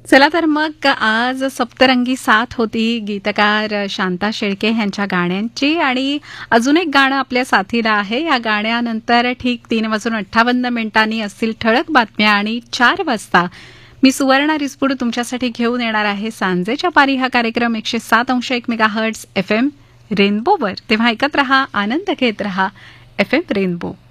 चला तर मग आज सप्तरंगी साथ होती गीतकार शांता शेळके यांच्या गाण्यांची आणि अजून एक गाणं आपल्या साथीला आहे. या गाण्यानंतर ठीक 3:58 असतील ठळक बातम्या आणि 4 वाजता मी सुवर्णा रिसपूड तुमच्यासाठी घेऊन येणार आहे सांजेच्या पारी हा कार्यक्रम 107.1 मेगाहर्ट्झ FM रेनबोवर. तेव्हा ऐकत रहा, आनंद घेत रहा FM रेनबो.